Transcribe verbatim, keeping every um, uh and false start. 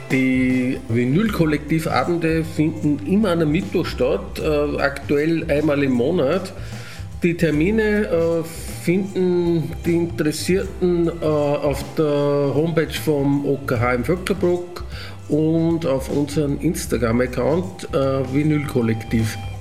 Die Vinyl-Kollektivabende finden immer am Mittwoch statt, äh, aktuell einmal im Monat. Die Termine äh, finden die Interessierten äh, auf der Homepage vom O K H in Vöcklabruck und auf unserem Instagram-Account äh, Vinyl-Kollektiv.